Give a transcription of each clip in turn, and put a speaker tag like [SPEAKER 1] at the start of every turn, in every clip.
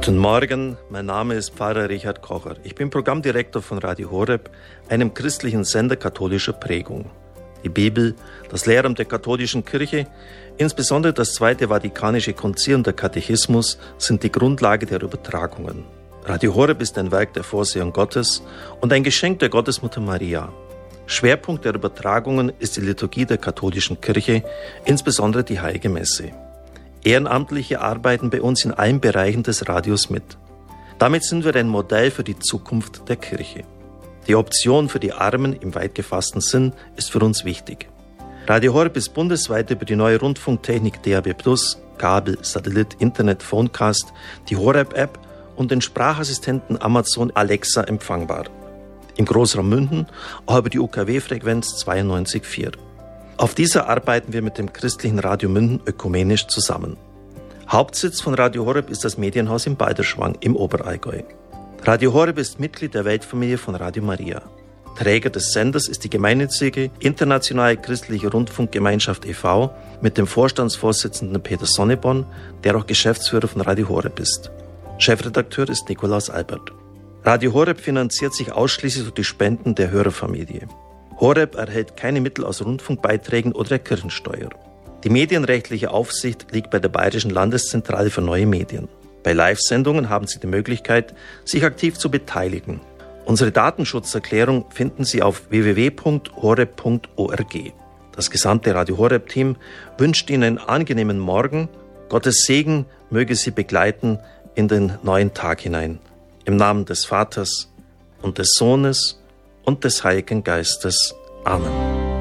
[SPEAKER 1] Guten Morgen, mein Name ist Pfarrer Richard Kocher. Ich bin Programmdirektor von Radio Horeb, einem christlichen Sender katholischer Prägung. Die Bibel, das Lehramt der katholischen Kirche, insbesondere das Zweite Vatikanische Konzil und der Katechismus sind die Grundlage der Übertragungen. Radio Horeb ist ein Werk der Vorsehung Gottes und ein Geschenk der Gottesmutter Maria. Schwerpunkt der Übertragungen ist die Liturgie der katholischen Kirche, insbesondere die Heilige Messe. Ehrenamtliche arbeiten bei uns in allen Bereichen des Radios mit. Damit sind wir ein Modell für die Zukunft der Kirche. Die Option für die Armen im weit gefassten Sinn ist für uns wichtig. Radio Horeb ist bundesweit über die neue Rundfunktechnik DAB+, Kabel, Satellit, Internet, Phonecast, die Horeb-App und den Sprachassistenten Amazon Alexa empfangbar. Im Großraum München auch über die UKW-Frequenz 92,4. Auf dieser arbeiten wir mit dem christlichen Radio München ökumenisch zusammen. Hauptsitz von Radio Horeb ist das Medienhaus in Balderschwang im Oberallgäu. Radio Horeb ist Mitglied der Weltfamilie von Radio Maria. Träger des Senders ist die gemeinnützige Internationale Christliche Rundfunkgemeinschaft e.V. mit dem Vorstandsvorsitzenden Peter Sonneborn, der auch Geschäftsführer von Radio Horeb ist. Chefredakteur ist Nikolaus Albert. Radio Horeb finanziert sich ausschließlich durch die Spenden der Hörerfamilie. Horeb erhält keine Mittel aus Rundfunkbeiträgen oder der Kirchensteuer. Die medienrechtliche Aufsicht liegt bei der Bayerischen Landeszentrale für neue Medien. Bei Live-Sendungen haben Sie die Möglichkeit, sich aktiv zu beteiligen. Unsere Datenschutzerklärung finden Sie auf www.horeb.org. Das gesamte Radio Horeb-Team wünscht Ihnen einen angenehmen Morgen. Gottes Segen möge Sie begleiten in den neuen Tag hinein. Im Namen des Vaters und des Sohnes und des Heiligen Geistes. Amen.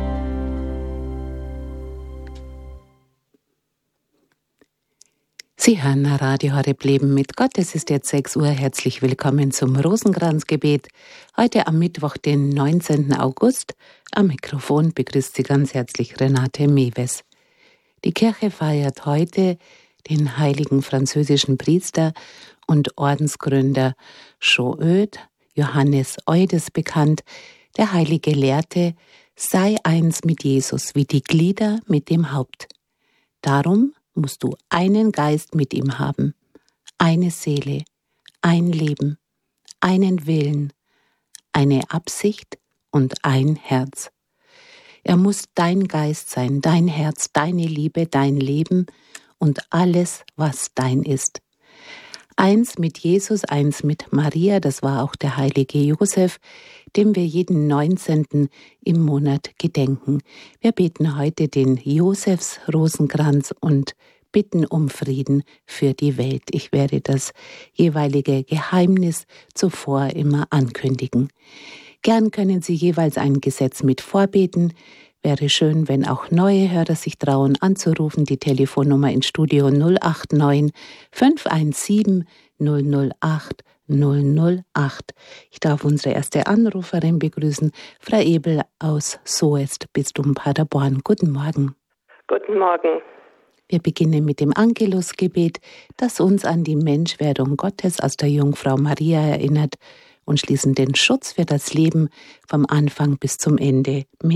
[SPEAKER 2] Sie hören Radio Horeb Leben mit Gott. Es ist jetzt 6 Uhr. Herzlich willkommen zum Rosenkranzgebet. Heute am Mittwoch, den 19. August. Am Mikrofon begrüßt Sie ganz herzlich Renate Mewes. Die Kirche feiert heute den heiligen französischen Priester und Ordensgründer Joöd, Johannes Eudes bekannt. Der Heilige lehrte, sei eins mit Jesus, wie die Glieder mit dem Haupt. Darum musst du einen Geist mit ihm haben, eine Seele, ein Leben, einen Willen, eine Absicht und ein Herz. Er muss dein Geist sein, dein Herz, deine Liebe, dein Leben und alles, was dein ist. Eins mit Jesus, eins mit Maria, das war auch der heilige Josef, dem wir jeden 19. im Monat gedenken. Wir beten heute den Josefs-Rosenkranz und bitten um Frieden für die Welt. Ich werde das jeweilige Geheimnis zuvor immer ankündigen. Gern können Sie jeweils ein Gesetz mit vorbeten. Wäre schön, wenn auch neue Hörer sich trauen anzurufen. Die Telefonnummer ins Studio 089 517 008 008. Ich darf unsere erste Anruferin begrüßen, Frau Ebel aus Soest, Bistum Paderborn. Guten Morgen.
[SPEAKER 3] Guten Morgen.
[SPEAKER 2] Wir beginnen mit dem Angelusgebet, das uns an die Menschwerdung Gottes aus der Jungfrau Maria erinnert und schließen den Schutz für das Leben vom Anfang bis zum Ende mit